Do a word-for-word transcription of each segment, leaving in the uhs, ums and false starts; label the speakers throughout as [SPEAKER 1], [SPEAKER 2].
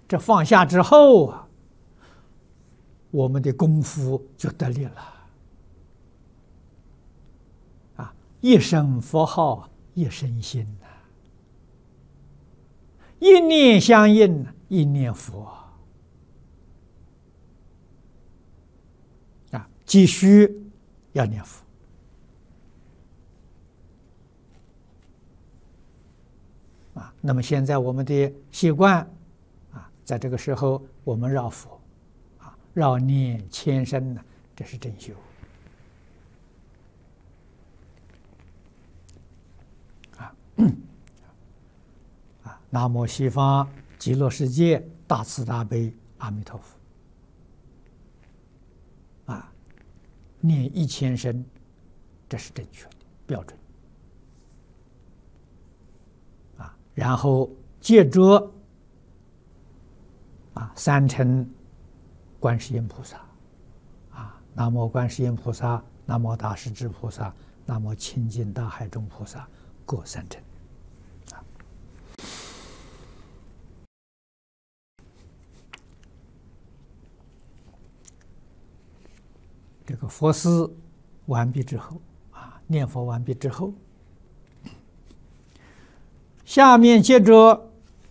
[SPEAKER 1] 这放下之后啊，我们的功夫就得力了。啊，一声佛号，一声心呐、啊，一念相应，一念佛。啊，急需要念佛。啊，那么现在我们的习惯。在这个时候，我们绕佛，啊，绕念千声呢，这是真修。啊，啊，南无西方极乐世界大慈大悲阿弥陀佛。啊，念一千声，这是正确的标准。啊，然后接着。啊，三称观世音菩萨，啊，南无观世音菩萨，南无大势至菩萨，南无清净大海中菩萨，各三称。啊，这个佛事完毕之后，啊，念佛完毕之后，下面接着。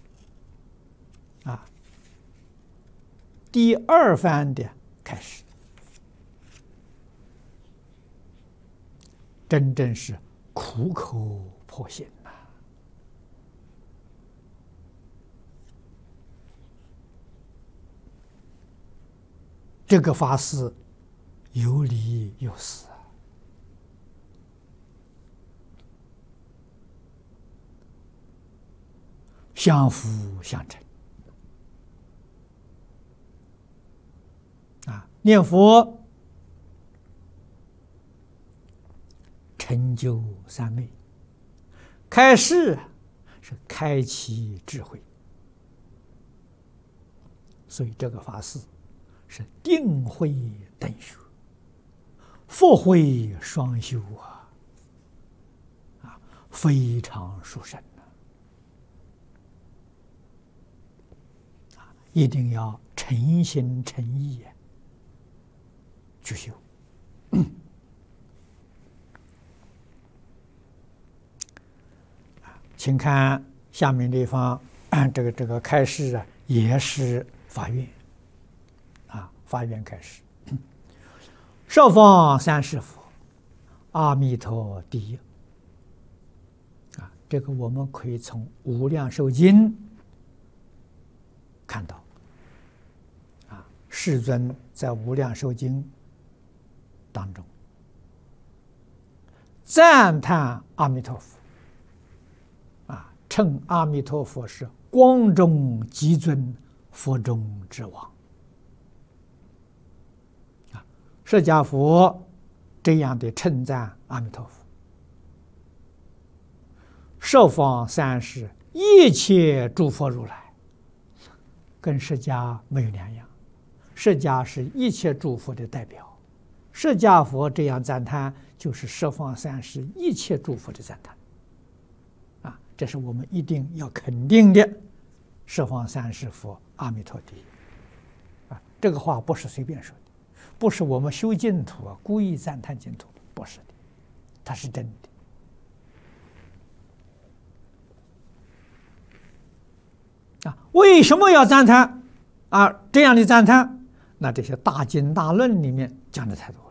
[SPEAKER 1] 第二番的开始，真正是苦口婆心呐！这个法事有理有事啊，相辅相成。啊，念佛成就三昧，开示是开启智慧，所以这个法事是定慧等学，佛慧双修啊，啊，非常殊胜啊！一定要诚心诚意啊！去修，请看下面地方，这个这个开示啊，也是法愿啊，法愿开示。十方三世佛，阿弥陀第一。啊，这个我们可以从《无量寿经》看到。啊，世尊在《无量寿经》当中赞叹阿弥陀佛，啊，称阿弥陀佛是光中极尊，佛中之王。啊，释迦佛这样的称赞阿弥陀佛，十方三世一切诸佛如来，跟释迦没有两样。释迦是一切诸佛的代表。释迦佛这样赞叹，就是十方三世一切诸佛的赞叹，啊，这是我们一定要肯定的。十方三世佛，阿弥陀第一，啊，这个话不是随便说的，不是我们修净土啊故意赞叹净土，不是的，它是真的。啊，为什么要赞叹？啊，这样的赞叹，那这些大经大论里面讲的太多。